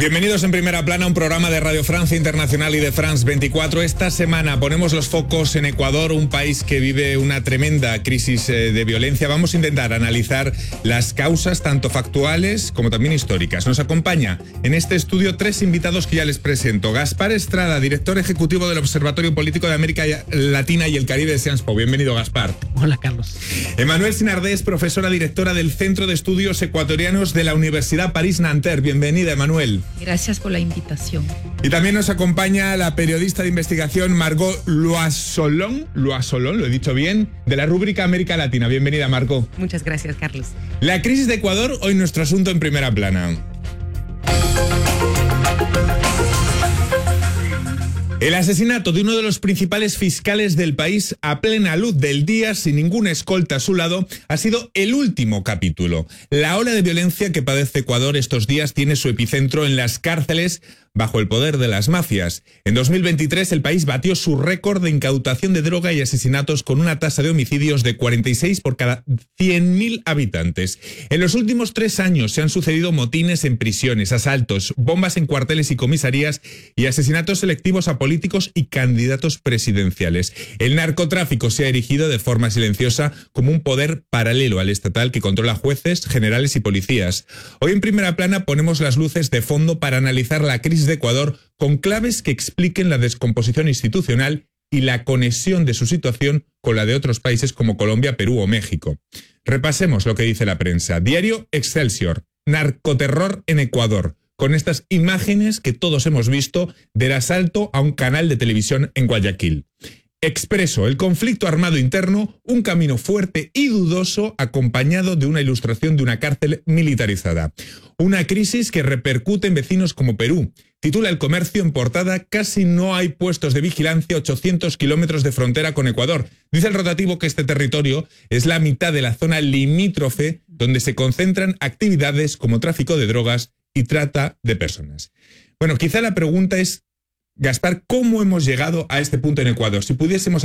Bienvenidos en Primera Plana, un programa de Radio Francia Internacional y de France 24. Esta semana ponemos los focos en Ecuador, un país que vive una tremenda crisis de violencia. Vamos a intentar analizar las causas, tanto factuales como también históricas. Nos acompaña en este estudio tres invitados que ya les presento. Gaspar Estrada, director ejecutivo del Observatorio Político de América Latina y el Caribe de Sciences Po. Bienvenido, Gaspar. Hola, Carlos. Emanuel Sinardés, profesora directora del Centro de Estudios Ecuatorianos de la Universidad París-Nanterre. Bienvenida, Emanuel. Gracias por la invitación. Y también nos acompaña la periodista de investigación Margot Loisolon, lo he dicho bien, de la rúbrica América Latina. Bienvenida, Margot. Muchas gracias, Carlos. La crisis de Ecuador, hoy nuestro asunto en Primera Plana. El asesinato de uno de los principales fiscales del país a plena luz del día, sin ninguna escolta a su lado, ha sido el último capítulo. La ola de violencia que padece Ecuador estos días tiene su epicentro en las cárceles bajo el poder de las mafias. En 2023 el país batió su récord de incautación de droga y asesinatos con una tasa de homicidios de 46 por cada 100.000 habitantes. En los últimos 3 años se han sucedido motines en prisiones, asaltos, bombas en cuarteles y comisarías y asesinatos selectivos a políticos y candidatos presidenciales. El narcotráfico se ha erigido de forma silenciosa como un poder paralelo al estatal que controla jueces, generales y policías. Hoy en Primera Plana ponemos las luces de fondo para analizar la crisis de Ecuador con claves que expliquen la descomposición institucional y la conexión de su situación con la de otros países como Colombia, Perú o México. Repasemos lo que dice la prensa. Diario Excelsior, narcoterror en Ecuador, con estas imágenes que todos hemos visto del asalto a un canal de televisión en Guayaquil. Expreso, el conflicto armado interno, un camino fuerte y dudoso acompañado de una ilustración de una cárcel militarizada. Una crisis que repercute en vecinos como Perú. Titula El Comercio en portada, casi no hay puestos de vigilancia, 800 kilómetros de frontera con Ecuador. Dice el rotativo que este territorio es la mitad de la zona limítrofe donde se concentran actividades como tráfico de drogas y trata de personas. Bueno, quizá la pregunta es, Gaspar, ¿cómo hemos llegado a este punto en Ecuador? Si pudiésemos